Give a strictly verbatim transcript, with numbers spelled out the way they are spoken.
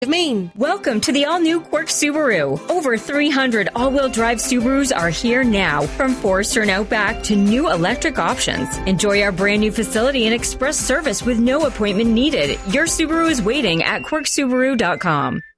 Maine. Welcome to the all-new Quirk Subaru. Over three hundred all-wheel drive Subarus are here now, from Forester and Outback to new electric options. Enjoy our brand new facility and express service with no appointment needed. Your Subaru is waiting at quirk subaru dot com.